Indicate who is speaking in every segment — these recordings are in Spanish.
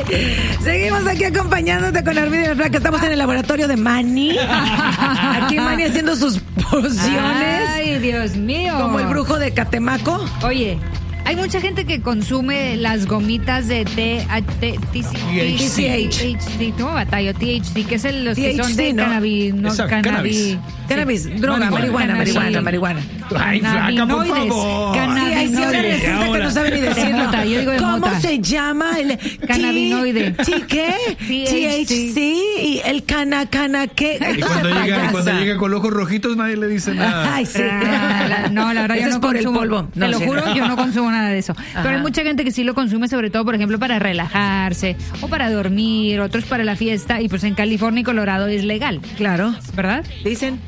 Speaker 1: Seguimos aquí acompañándote con Arvidio Flaca. Estamos en el laboratorio de Manny. Aquí Manny haciendo sus pociones.
Speaker 2: Ay, Dios mío.
Speaker 1: Como el brujo de Catemaco.
Speaker 2: Oye, hay mucha gente que consume las gomitas de THC. ¿Cómo batallo? THC, que es los que son de
Speaker 1: ¿no?
Speaker 2: Cannabis,
Speaker 1: droga, marihuana.
Speaker 3: Ay, Flaca, por favor.
Speaker 1: Sí, ahora resulta que no sabe ni decirlo.
Speaker 2: Yo digo de
Speaker 1: ¿Cómo
Speaker 2: mota.
Speaker 1: se llama el
Speaker 2: cannabinoide?
Speaker 1: ¿Qué? THC y el ¿qué?
Speaker 3: Y cuando llega con los ojos rojitos nadie le dice nada.
Speaker 1: Ay, sí.
Speaker 2: No, la verdad
Speaker 1: Eso
Speaker 2: yo
Speaker 1: es
Speaker 2: no
Speaker 1: por
Speaker 2: consumo.
Speaker 1: el polvo. No,
Speaker 2: te lo
Speaker 1: sí,
Speaker 2: juro,
Speaker 1: no.
Speaker 2: yo no consumo nada de eso. Pero hay mucha gente que sí lo consume, sobre todo, por ejemplo, para relajarse o para dormir, otros para la fiesta. Y pues en California y Colorado es legal.
Speaker 1: Claro.
Speaker 2: ¿Verdad?
Speaker 1: Dicen.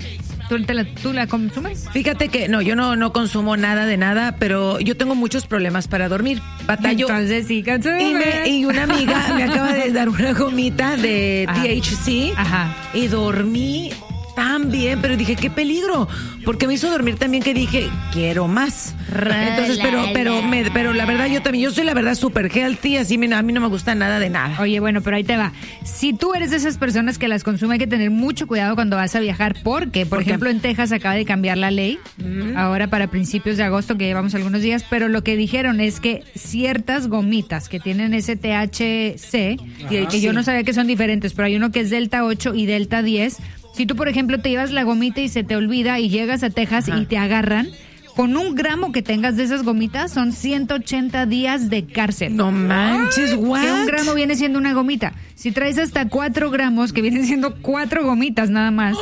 Speaker 2: ¿Tú la consumes?
Speaker 1: Fíjate que no, yo no consumo nada de nada, pero yo tengo muchos problemas para dormir. Batallo.
Speaker 2: Entonces sí, consume.
Speaker 1: Y una amiga me acaba de dar una gomita de THC.
Speaker 2: Ajá.
Speaker 1: Y dormí tan bien, pero dije, qué peligro, porque me hizo dormir también que dije, quiero más. Entonces, pero la verdad yo soy la verdad super healthy, así a mí no me gusta nada de nada.
Speaker 2: Oye, bueno, pero ahí te va. Si tú eres de esas personas que las consume, hay que tener mucho cuidado cuando vas a viajar, porque, por ejemplo, en Texas acaba de cambiar la ley, ahora para principios de agosto, que llevamos algunos días, pero lo que dijeron es que ciertas gomitas que tienen ese THC, que yo no sabía que son diferentes, pero hay uno que es Delta 8 y Delta 10. Si tú, por ejemplo, te llevas la gomita y se te olvida y llegas a Texas y te agarran, con 1 gramo que tengas de esas gomitas son 180 días de cárcel.
Speaker 1: No manches, what?
Speaker 2: Que 1 gramo viene siendo una gomita. Si traes hasta 4 gramos, que vienen siendo 4 gomitas nada más,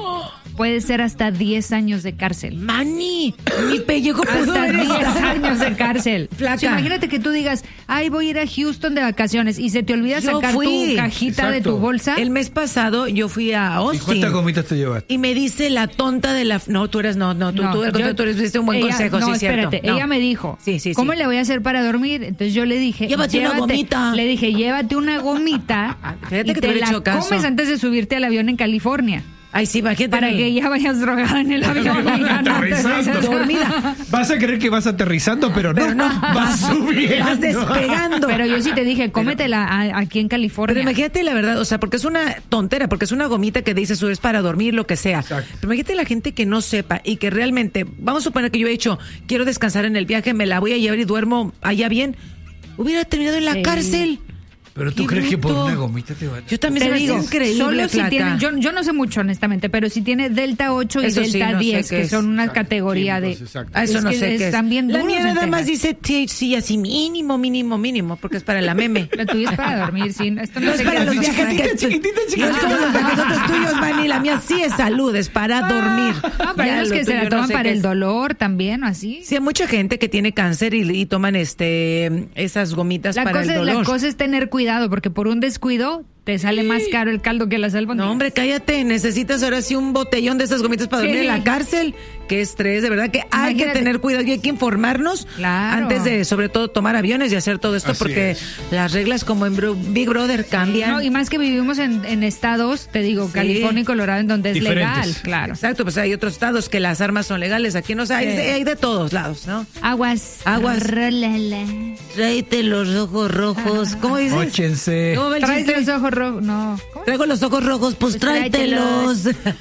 Speaker 2: puede ser hasta 10 años de cárcel.
Speaker 1: Manny, mi pellejo pudo
Speaker 2: Hasta
Speaker 1: haber
Speaker 2: 10
Speaker 1: estado.
Speaker 2: años de cárcel.
Speaker 1: Flaca.
Speaker 2: O sea, imagínate que tú digas, ay, voy a ir a Houston de vacaciones y se te olvida
Speaker 1: Yo
Speaker 2: sacar
Speaker 1: fui.
Speaker 2: tu cajita de tu bolsa.
Speaker 1: El mes pasado yo fui a
Speaker 3: ¿Y
Speaker 1: Austin.
Speaker 3: cuántas gomitas te llevaste?
Speaker 1: Y me dice la tonta de la... No, tú eres... tú diste un buen consejo, sí, cierto.
Speaker 2: Espérate, ella me dijo,
Speaker 1: Sí.
Speaker 2: ¿cómo le voy a hacer para dormir? Entonces yo le dije,
Speaker 1: Llévate una gomita.
Speaker 2: Le dije, llévate una gomita
Speaker 1: Fíjate
Speaker 2: y
Speaker 1: que te
Speaker 2: te
Speaker 1: hubiera
Speaker 2: la
Speaker 1: hecho caso.
Speaker 2: comes antes de subirte al avión en California.
Speaker 1: Ay, sí, imagínate.
Speaker 2: Para que ya vayas drogada en el avión.
Speaker 3: Aterrizando.
Speaker 1: Dormida.
Speaker 3: Vas a creer que vas aterrizando, pero no. Vas subiendo.
Speaker 1: Vas despegando.
Speaker 2: Pero yo sí te dije, cómetela aquí en California.
Speaker 1: Pero imagínate la verdad, o sea, porque es una tontera, porque es una gomita que dices, es para dormir, lo que sea.
Speaker 3: Exacto.
Speaker 1: Pero imagínate la gente que no sepa y que realmente, vamos a suponer que yo he dicho, quiero descansar en el viaje, me la voy a llevar y duermo allá bien, hubiera terminado en la cárcel.
Speaker 3: Pero tú
Speaker 1: Qué
Speaker 3: crees que por
Speaker 1: bruto.
Speaker 3: una gomita te va a...
Speaker 1: Yo también
Speaker 2: Te
Speaker 1: se me
Speaker 2: digo,
Speaker 1: hace increíble,
Speaker 2: solo si
Speaker 1: Flaca.
Speaker 2: tiene, yo no sé mucho honestamente, pero si tiene Delta 8 y
Speaker 1: Eso sí,
Speaker 2: Delta
Speaker 1: no sé
Speaker 2: 10,
Speaker 1: qué
Speaker 2: que
Speaker 1: es.
Speaker 2: son una
Speaker 3: Exacto,
Speaker 2: categoría de...
Speaker 3: químicos, exacto.
Speaker 1: Ah, eso
Speaker 2: es
Speaker 1: no
Speaker 2: que
Speaker 1: sé qué es.
Speaker 2: están bien
Speaker 1: La
Speaker 2: duros
Speaker 1: mía
Speaker 2: en
Speaker 1: nada más
Speaker 2: Texas.
Speaker 1: dice THC así mínimo, porque es para la meme.
Speaker 2: La tuya es para dormir, sí. Esto
Speaker 1: No es
Speaker 2: sé
Speaker 1: para
Speaker 2: qué
Speaker 1: los
Speaker 2: es.
Speaker 1: viajes que...
Speaker 3: chiquitita.
Speaker 1: No es como los de nosotros tuyos, Manny. La mía sí es salud, es para dormir.
Speaker 2: No, pero
Speaker 1: Ya,
Speaker 2: es
Speaker 1: lo
Speaker 2: que se
Speaker 1: tuyo
Speaker 2: la
Speaker 1: no
Speaker 2: toman
Speaker 1: sé
Speaker 2: para
Speaker 1: qué
Speaker 2: el
Speaker 1: es.
Speaker 2: dolor también, o así.
Speaker 1: Sí, hay mucha gente que tiene cáncer y toman esas gomitas para el dolor.
Speaker 2: La cosa es tener cuidado, porque por un descuido te sale más caro el caldo que las albóndigas.
Speaker 1: No, hombre, cállate. Necesitas ahora sí un botellón de esas gomitas para dormir en la cárcel. Qué estrés, de verdad que hay que
Speaker 2: Imagínate.
Speaker 1: tener cuidado y hay que informarnos
Speaker 2: Claro.
Speaker 1: antes de, sobre todo, tomar aviones y hacer todo esto,
Speaker 3: Así
Speaker 1: porque
Speaker 3: es.
Speaker 1: las reglas como en Big Brother cambian.
Speaker 2: No, y más que vivimos en estados, te digo,
Speaker 1: Sí.
Speaker 2: California y Colorado, en donde es
Speaker 3: Diferentes.
Speaker 2: legal, claro.
Speaker 1: Exacto, pues hay otros estados que las armas son legales. Aquí no sé, hay de todos lados, ¿no?
Speaker 2: Aguas.
Speaker 1: Aguas.
Speaker 2: Rolala.
Speaker 1: Tráete los ojos rojos. ¿Cómo dices?
Speaker 3: Móchense.
Speaker 1: ¿Cómo va el
Speaker 2: Traes
Speaker 1: chiste?
Speaker 2: los ojos rojos, no. ¿Cómo?
Speaker 1: Traigo los ojos rojos, pues
Speaker 2: Pues tráetelos.
Speaker 1: tráetelos.